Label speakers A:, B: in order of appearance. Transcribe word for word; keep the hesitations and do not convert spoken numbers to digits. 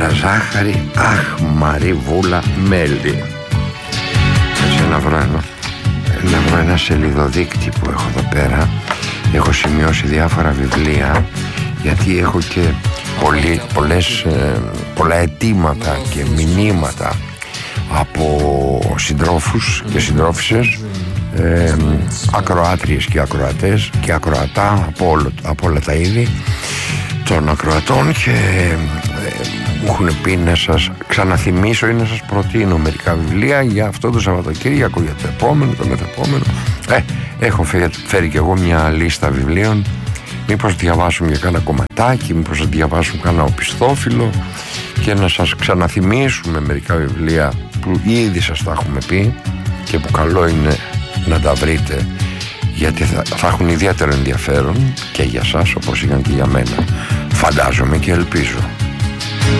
A: βούλα ζάχαρη, αχ Μαρή βούλα μέλι. Έτσι να βρω ένα, να βρω ένα σελιδοδείκτη που έχω εδώ πέρα. Έχω σημειώσει διάφορα βιβλία, γιατί έχω και πολλοί, πολλές, ε, πολλά αιτήματα και μηνύματα από συντρόφους και συντρόφισσες, ε, ακροάτριες και ακροατές και ακροατά από, όλο, από όλα τα είδη των ακροατών, και ε, μου έχουν πει να σας ξαναθυμίσω ή να σας προτείνω μερικά βιβλία για αυτό το Σαββατοκύριακο, για το επόμενο, το μεθεπόμενο. Ε, έχω φέρει, φέρει και εγώ μια λίστα βιβλίων. Μήπως διαβάσουμε για κάνα κομματάκι, μήπως διαβάσουμε κάνα οπισθόφυλλο, και να σας ξαναθυμίσουμε μερικά βιβλία που ήδη σας τα έχουμε πει και που καλό είναι να τα βρείτε, γιατί θα, θα έχουν ιδιαίτερο ενδιαφέρον και για σας όπως είχαν και για μένα, φαντάζομαι και ελπίζω.